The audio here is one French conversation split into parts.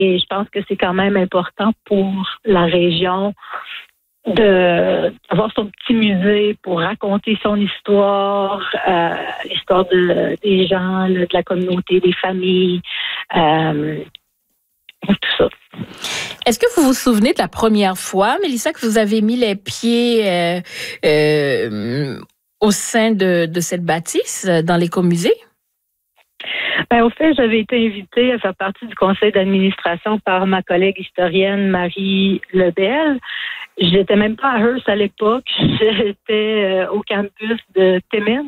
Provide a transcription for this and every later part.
Et je pense que c'est quand même important pour la région d'avoir son petit musée pour raconter son histoire, l'histoire des gens, de la communauté, des familles, tout ça. Est-ce que vous vous souvenez de la première fois, Mélissa, que vous avez mis les pieds au sein de cette bâtisse dans l'écomusée? Au fait, j'avais été invitée à faire partie du conseil d'administration par ma collègue historienne Marie Lebel. J'étais même pas à Hearst à l'époque. J'étais au campus de Timmins.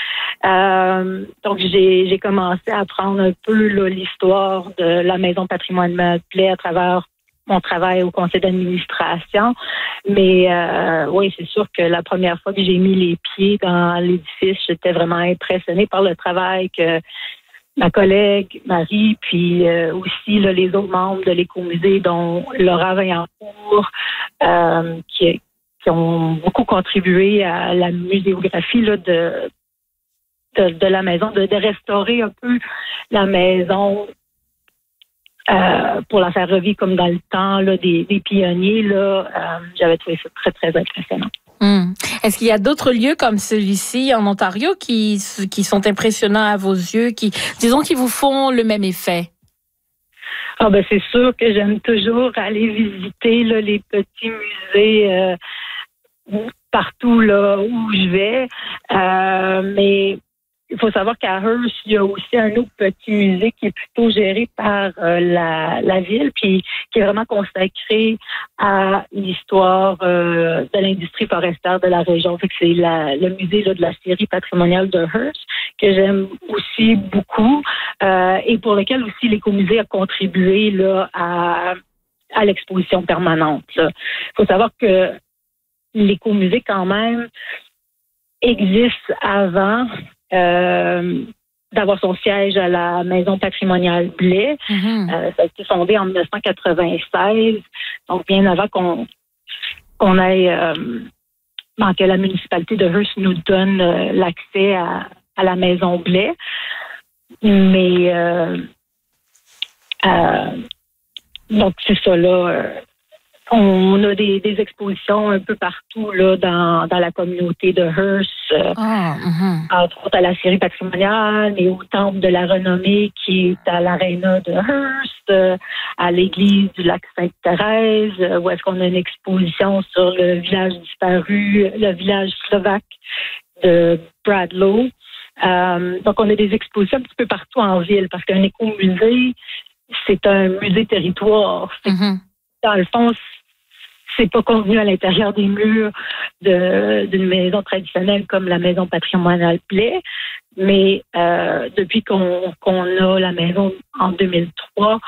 Donc, j'ai commencé à apprendre un peu là, l'histoire de la Maison patrimoniale Blais à travers mon travail au conseil d'administration. Mais oui, c'est sûr que la première fois que j'ai mis les pieds dans l'édifice, j'étais vraiment impressionnée par le travail que ma collègue Marie, puis aussi là, les autres membres de l'écomusée, dont Laura Vaillancourt, qui ont beaucoup contribué à la muséographie là, de la maison, de restaurer un peu la maison pour la faire revivre comme dans le temps là, des pionniers. Là, j'avais trouvé ça très, très impressionnant. Est-ce qu'il y a d'autres lieux comme celui-ci en Ontario qui sont impressionnants à vos yeux, qui vous font le même effet? C'est sûr que j'aime toujours aller visiter là, les petits musées partout là où je vais. Mais il faut savoir qu'à Hearst, il y a aussi un autre petit musée qui est plutôt géré par la ville, puis qui est vraiment consacré à l'histoire de l'industrie forestière de la région. Fait que c'est le musée là, de la scierie patrimoniale de Hearst, que j'aime aussi beaucoup, et pour lequel aussi l'écomusée a contribué là, à l'exposition permanente. Il faut savoir que l'écomusée, quand même, existe avant d'avoir son siège à la Maison patrimoniale Blais. Ça a été fondé en 1996, donc bien avant qu'on aille, que la municipalité de Hearst nous donne l'accès à la Maison Blais. Mais donc c'est ça là. On a des expositions un peu partout là dans la communauté de Hearst, entre autres à la scierie patrimoniale, mais au temple de la renommée qui est à l'aréna de Hearst, à l'église du lac Sainte-Thérèse, où est-ce qu'on a une exposition sur le village disparu, le village slovaque de Bradlow. Donc on a des expositions un petit peu partout en ville, parce qu'un écomusée, c'est un musée territoire. Dans le fond, c'est pas contenu à l'intérieur des murs d'une maison traditionnelle comme la Maison patrimoniale Blais, mais depuis qu'on a la maison en 2003,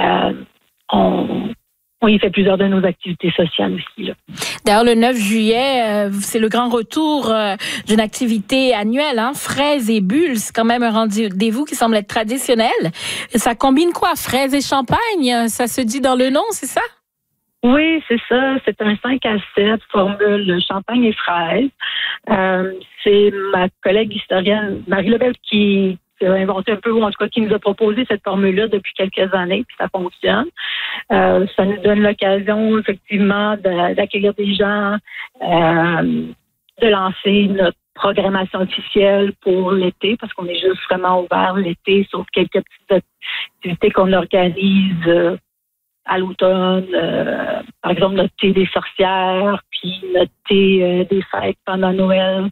on y fait plusieurs de nos activités sociales aussi. Là. D'ailleurs, le 9 juillet, c'est le grand retour d'une activité annuelle, fraises et bulles. C'est quand même un rendez-vous qui semble être traditionnel. Ça combine quoi? Fraises et champagne? Ça se dit dans le nom, c'est ça? Oui, c'est ça. C'est un 5-7 formule champagne et fraises. C'est ma collègue historienne, Marie Lebel, qui a inventé un peu, ou en tout cas qui nous a proposé cette formule-là depuis quelques années, puis ça fonctionne. Ça nous donne l'occasion, effectivement, d'accueillir des gens, de lancer notre programmation officielle pour l'été, parce qu'on est juste vraiment ouvert l'été, sauf quelques petites activités qu'on organise à l'automne, par exemple notre thé des sorcières, puis notre thé des fêtes pendant Noël.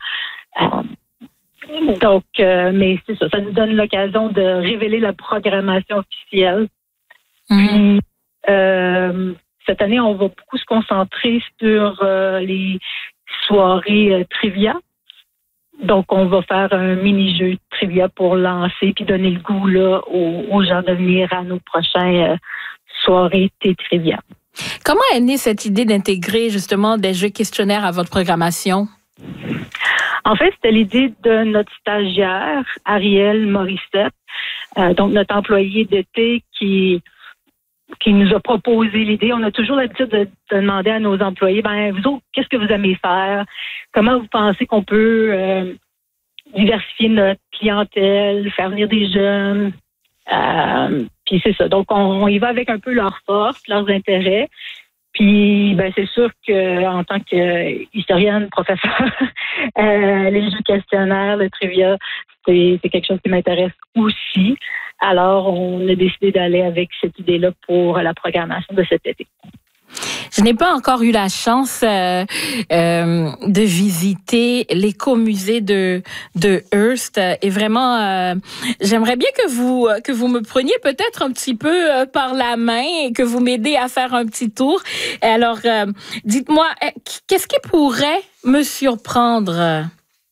Donc, mais c'est ça, ça nous donne l'occasion de révéler la programmation officielle. Puis, cette année, on va beaucoup se concentrer sur les soirées trivia. Donc, on va faire un mini-jeu de trivia pour lancer puis donner le goût là, aux gens de venir à nos prochains soirée thé trivia. Comment est née cette idée d'intégrer justement des jeux questionnaires à votre programmation? En fait, c'était l'idée de notre stagiaire, Ariel Morissette, donc notre employé d'été qui nous a proposé l'idée. On a toujours l'habitude de demander à nos employés, vous autres, qu'est-ce que vous aimez faire? Comment vous pensez qu'on peut diversifier notre clientèle, faire venir des jeunes? Puis c'est ça. Donc, on y va avec un peu leurs forces, leurs intérêts. Puis, c'est sûr que en tant qu'historienne, professeure, les jeux questionnaires, le trivia, c'est quelque chose qui m'intéresse aussi. Alors, on a décidé d'aller avec cette idée-là pour la programmation de cet été. Je n'ai pas encore eu la chance de visiter l'écomusée de Hearst et vraiment j'aimerais bien que vous me preniez peut-être un petit peu par la main et que vous m'aidez à faire un petit tour. Alors dites-moi, qu'est-ce qui pourrait me surprendre?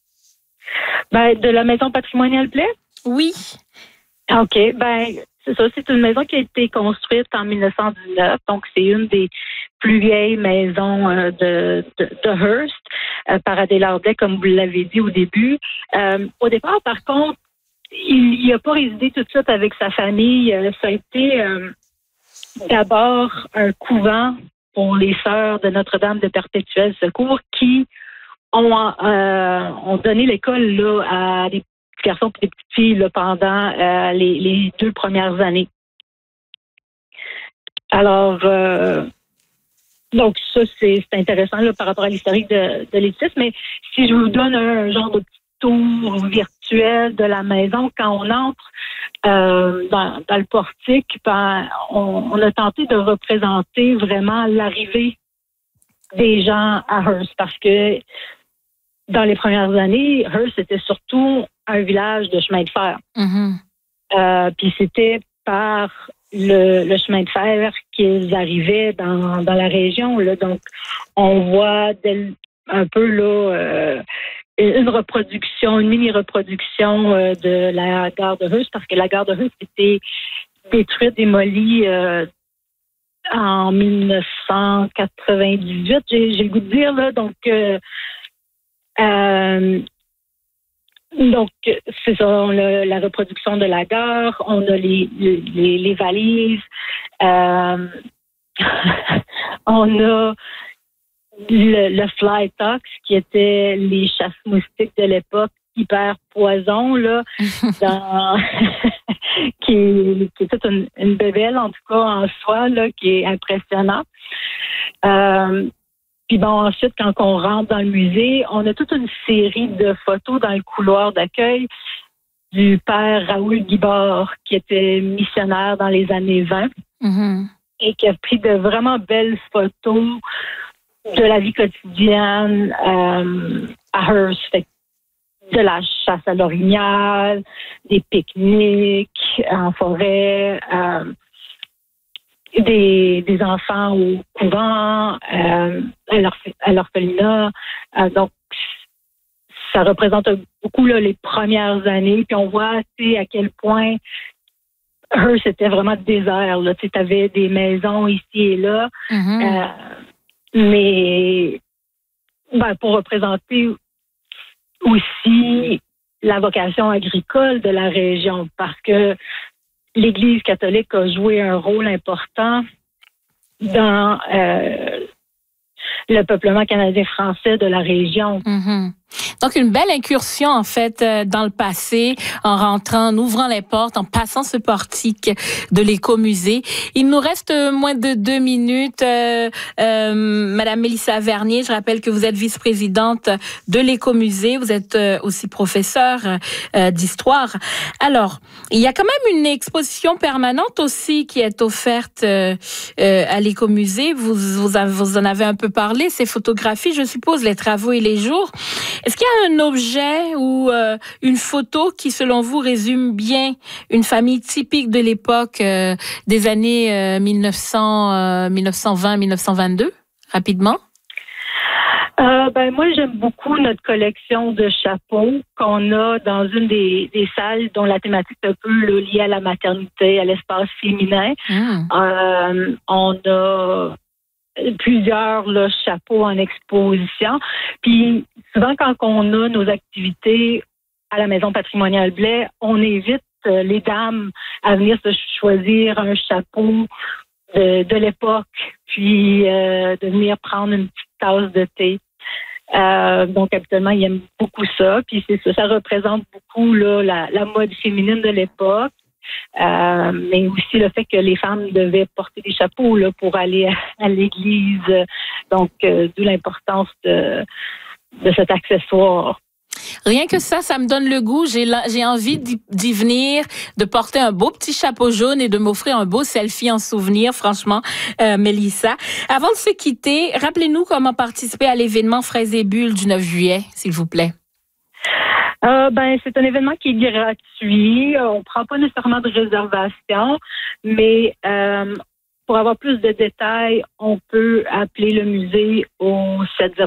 De la maison patrimoniale Blais? Oui. OK, c'est ça, c'est une maison qui a été construite en 1919, donc c'est une des plus vieilles maisons de Hearst par Adélard Blais, comme vous l'avez dit au début. Au départ, par contre, il n'a pas résidé tout de suite avec sa famille. Ça a été d'abord un couvent pour les sœurs de Notre-Dame de Perpétuel Secours qui ont donné l'école là à des garçons et des petites filles là, pendant les 2 premières années. Alors, donc ça, c'est intéressant là, par rapport à l'historique de l'édifice, mais si je vous donne un genre de petit tour virtuel de la maison, quand on entre dans le portique, on a tenté de représenter vraiment l'arrivée des gens à Hearst, parce que dans les premières années, Hearst, c'était surtout un village de chemin de fer. Mm-hmm. Puis c'était par le chemin de fer qu'ils arrivaient dans la région. Là. Donc, on voit un peu là une reproduction, une mini-reproduction de la gare de Hearst, parce que la gare de Hearst était détruite, démolie en 1998, j'ai le goût de dire. Là. Donc, c'est ça, on a la reproduction de la gare, on a les valises, on a le fly tox, qui était les chasse-moustiques de l'époque, hyper poison, là, qui est toute une bébelle, en tout cas, en soi, là, qui est impressionnant. Puis ensuite, quand on rentre dans le musée, on a toute une série de photos dans le couloir d'accueil du père Raoul Guibard, qui était missionnaire dans les années 20 et qui a pris de vraiment belles photos de la vie quotidienne à Hearst. De la chasse à l'orignal, des pique-niques en forêt, des enfants au couvent, à l'orphelinat. Donc, ça représente beaucoup là, les premières années. Puis on voit à quel point Hearst, c'était vraiment désert. Tu avais des maisons ici et là. Mais pour représenter aussi la vocation agricole de la région, parce que l'Église catholique a joué un rôle important dans le peuplement canadien-français de la région. Donc, une belle incursion, en fait, dans le passé, en rentrant, en ouvrant les portes, en passant ce portique de l'écomusée. Il nous reste moins de 2 minutes. Madame Mélissa Vernier, je rappelle que vous êtes vice-présidente de l'écomusée. Vous êtes aussi professeure d'histoire. Alors, il y a quand même une exposition permanente aussi qui est offerte à l'écomusée. Vous en avez un peu parlé, ces photographies, je suppose, les travaux et les jours. Est-ce qu'il y a un objet ou une photo qui, selon vous, résume bien une famille typique de l'époque des années 1920-1922, rapidement? Moi, j'aime beaucoup notre collection de chapeaux qu'on a dans une des salles dont la thématique est un peu liée à la maternité, à l'espace féminin. On a plusieurs chapeaux en exposition. Puis souvent, quand on a nos activités à la Maison patrimoniale Blais, on invite les dames à venir se choisir un chapeau de l'époque, puis de venir prendre une petite tasse de thé. Donc, habituellement, ils aiment beaucoup ça. Puis c'est ça représente beaucoup la mode féminine de l'époque. mais aussi le fait que les femmes devaient porter des chapeaux là, pour aller à l'église. Donc, d'où l'importance de cet accessoire. Rien que ça me donne le goût. J'ai envie d'y venir, de porter un beau petit chapeau jaune et de m'offrir un beau selfie en souvenir, franchement, Mélissa. Avant de se quitter, rappelez-nous comment participer à l'événement Fraises et Bulles du 9 juillet, s'il vous plaît. C'est un événement qui est gratuit. On prend pas nécessairement de réservation, mais pour avoir plus de détails, on peut appeler le musée au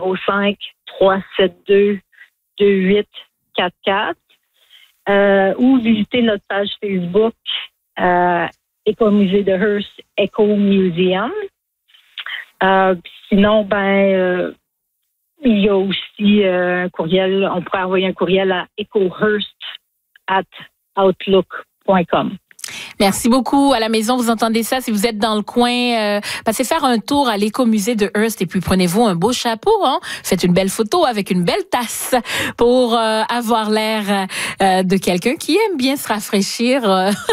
705-372-2844 ou visiter notre page Facebook Écomusée de Hearst Eco Museum. Sinon, il y a aussi un courriel. On pourrait envoyer un courriel à ecohearst@outlook.com. Merci beaucoup. À la maison, vous entendez ça. Si vous êtes dans le coin, passez faire un tour à l'écomusée de Hearst et puis prenez-vous un beau chapeau. Faites une belle photo avec une belle tasse pour avoir l'air de quelqu'un qui aime bien se rafraîchir.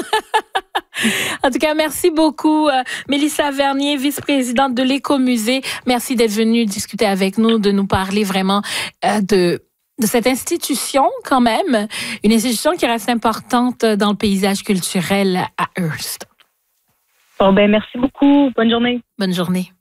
En tout cas, merci beaucoup, Mélissa Vernier, vice-présidente de l'Écomusée. Merci d'être venue discuter avec nous, de nous parler vraiment de cette institution quand même, une institution qui reste importante dans le paysage culturel à Hearst. Merci beaucoup. Bonne journée. Bonne journée.